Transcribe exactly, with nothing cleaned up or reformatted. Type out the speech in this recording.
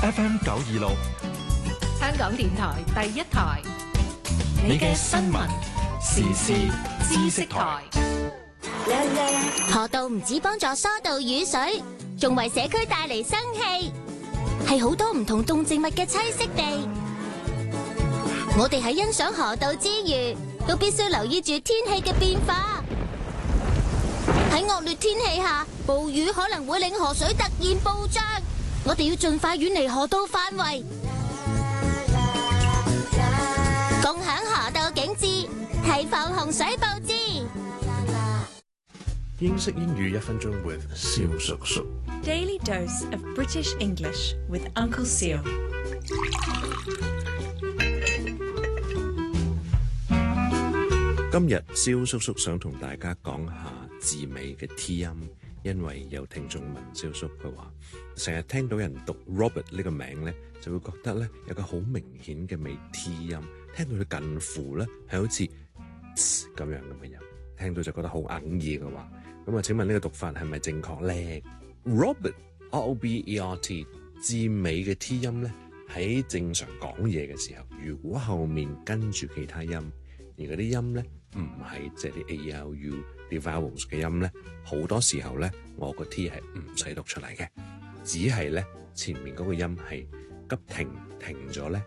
F M 九二六， 香港電台第一台， 你嘅新聞時事知識台。 河道唔止幫助疏導雨水，仲為社區帶嚟生氣，係好多唔同動植物嘅棲息地。我哋喺欣賞河道之餘，都必須留意住天氣嘅變化。喺惡劣天氣下，暴雨可能會令河水突然暴漲，我哋要盡快遠離河道範圍，共享河道景致，提防洪水暴至。 英式英語一分鐘 with 蕭叔叔。 Daily dose of British English with Uncle Seal。 今日蕭叔叔想同大家講下字尾嘅 T 音，因為有聽眾問蕭叔，佢話成日聽到人讀 Robert 呢個名咧，就會覺得咧有個好明顯嘅尾 T 音，聽到佢近乎咧係好似咁樣咁嘅音，聽到就覺得好哽耳嘅話，咁啊請問呢個讀法係咪正確咧？ Robert R O B E R T 字尾嘅 T 音咧，喺正常講嘢嘅時候，如果後面跟住其他音，而嗰啲音咧唔係即係啲 A L U 啲 vowels 嘅音咧，好多時候咧我個 T 係唔使讀出嚟嘅，只係咧前面嗰個音係急停停咗咧。